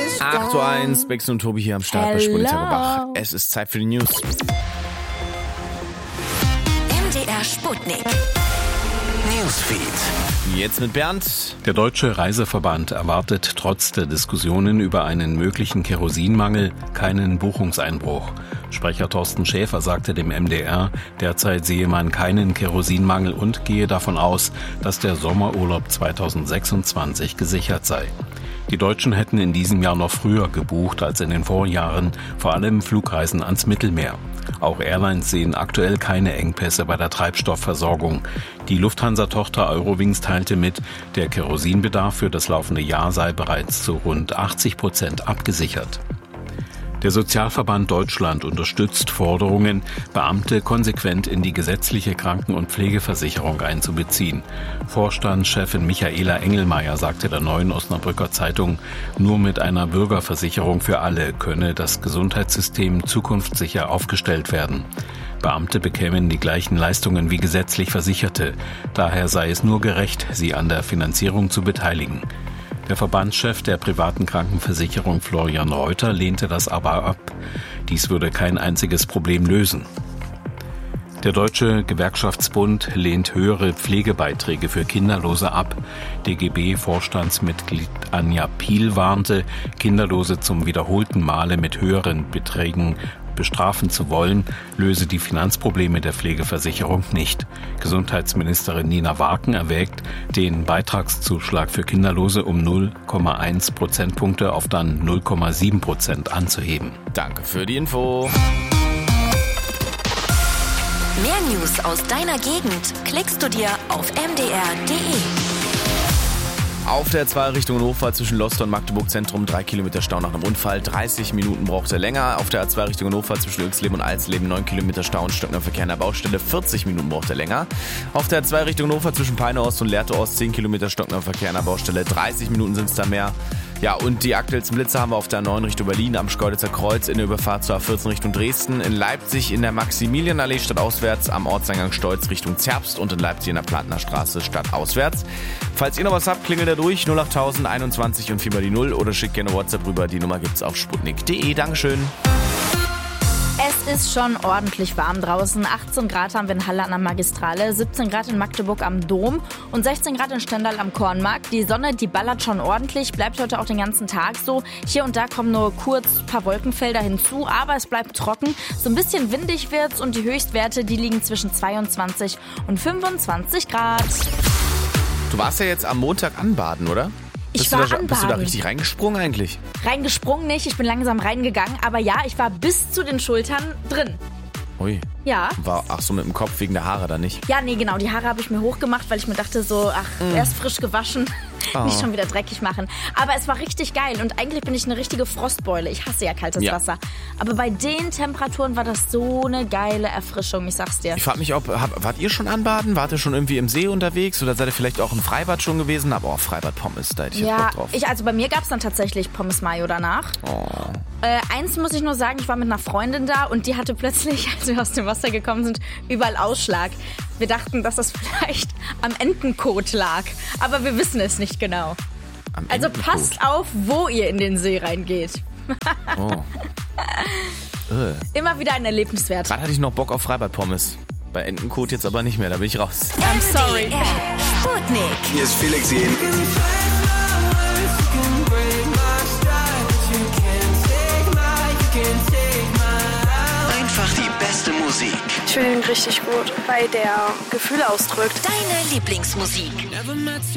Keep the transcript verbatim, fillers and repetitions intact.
acht Uhr eins, Bex und Tobi hier am Start bei Sputnik Bach. Es ist Zeit für die News. M D R Sputnik. Newsfeed. Jetzt mit Bernd. Der Deutsche Reiseverband erwartet trotz der Diskussionen über einen möglichen Kerosinmangel keinen Buchungseinbruch. Sprecher Thorsten Schäfer sagte dem M D R, derzeit sehe man keinen Kerosinmangel und gehe davon aus, dass der Sommerurlaub zweitausendsechsundzwanzig gesichert sei. Die Deutschen hätten in diesem Jahr noch früher gebucht als in den Vorjahren, vor allem Flugreisen ans Mittelmeer. Auch Airlines sehen aktuell keine Engpässe bei der Treibstoffversorgung. Die Lufthansa-Tochter Eurowings teilte mit, der Kerosinbedarf für das laufende Jahr sei bereits zu rund achtzig Prozent abgesichert. Der Sozialverband Deutschland unterstützt Forderungen, Beamte konsequent in die gesetzliche Kranken- und Pflegeversicherung einzubeziehen. Vorstandschefin Michaela Engelmeier sagte der Neuen Osnabrücker Zeitung, nur mit einer Bürgerversicherung für alle könne das Gesundheitssystem zukunftssicher aufgestellt werden. Beamte bekämen die gleichen Leistungen wie gesetzlich Versicherte. Daher sei es nur gerecht, sie an der Finanzierung zu beteiligen. Der Verbandschef der privaten Krankenversicherung Florian Reuter lehnte das aber ab. Dies würde kein einziges Problem lösen. Der Deutsche Gewerkschaftsbund lehnt höhere Pflegebeiträge für Kinderlose ab. D G B-Vorstandsmitglied Anja Piel warnte, Kinderlose zum wiederholten Male mit höheren Beträgen bestrafen zu wollen, löse die Finanzprobleme der Pflegeversicherung nicht. Gesundheitsministerin Nina Waken erwägt, den Beitragszuschlag für Kinderlose um null Komma eins Prozentpunkte auf dann null Komma sieben Prozent anzuheben. Danke für die Info. Mehr News aus deiner Gegend klickst du dir auf m d r punkt d e. Auf der zwei Richtung Hannover zwischen Loster und Magdeburg Zentrum drei Kilometer Stau nach einem Unfall. dreißig Minuten braucht er länger. Auf der A zwei Richtung Hannover zwischen Ilksleben und Alsleben neun Kilometer Stau und stockender Verkehr an der Baustelle. vierzig Minuten braucht er länger. Auf der A zwei Richtung Hannover zwischen Peine Ost und Lehrte Ost zehn Kilometer stockender Verkehr an der Baustelle. dreißig Minuten sind es da mehr. Ja, und die aktuellsten Blitze haben wir auf der A neun Richtung Berlin, am Schkeuditzer Kreuz, in der Überfahrt zur A vierzehn Richtung Dresden, in Leipzig in der Maximilianallee stadtauswärts, am Ortseingang Steutz Richtung Zerbst und in Leipzig in der Plantner Straße stadtauswärts. Falls ihr noch was habt, klingelt da durch null acht tausend einundzwanzig und viermal die null oder schickt gerne WhatsApp rüber. Die Nummer gibt's auf sputnik punkt d e. Dankeschön. Es ist schon ordentlich warm draußen. achtzehn Grad haben wir in Halle an der Magistrale, siebzehn Grad in Magdeburg am Dom und sechzehn Grad in Stendal am Kornmarkt. Die Sonne, die ballert schon ordentlich, bleibt heute auch den ganzen Tag so. Hier und da kommen nur kurz ein paar Wolkenfelder hinzu, aber es bleibt trocken. So ein bisschen windig wird's und die Höchstwerte, die liegen zwischen zweiundzwanzig und fünfundzwanzig Grad. Du warst ja jetzt am Montag anbaden, oder? Ich bist war du da, anbaden. Bist du da richtig reingesprungen eigentlich? Reingesprungen nicht, ich bin langsam reingegangen, aber ja, ich war bis zu den Schultern drin. Ui. Ja. War, ach so, mit dem Kopf wegen der Haare dann nicht? Ja, nee, genau, die Haare habe ich mir hochgemacht, weil ich mir dachte so, ach, mm. erst frisch gewaschen, oh. nicht schon wieder dreckig machen. Aber es war richtig geil und eigentlich bin ich eine richtige Frostbeule. Ich hasse ja kaltes ja. Wasser. Aber bei den Temperaturen war das so eine geile Erfrischung, ich sag's dir. Ich frag mich, ob, hab, wart ihr schon anbaden? Wart ihr schon irgendwie im See unterwegs oder seid ihr vielleicht auch im Freibad schon gewesen? Aber auch Freibad Pommes, da hätte ich ja, jetzt Bock drauf. Ich, also bei mir gab's dann tatsächlich Pommes Mayo danach. Oh. Äh, eins muss ich nur sagen, ich war mit einer Freundin da und die hatte plötzlich, als wir aus dem Wasser gekommen sind, überall Ausschlag. Wir dachten, dass das vielleicht am Entenkot lag, aber wir wissen es nicht genau. Am also Entenkot. Passt auf, wo ihr in den See reingeht. Oh. Immer wieder ein Erlebniswert. Gerade hatte ich noch Bock auf Freibad-Pommes. Bei Entenkot jetzt aber nicht mehr, da bin ich raus. I'm sorry. Sputnik. Hier ist Felix Jen. Einfach die beste Musik. Ich finde ihn richtig gut, weil der Gefühle ausdrückt. Deine Lieblingsmusik.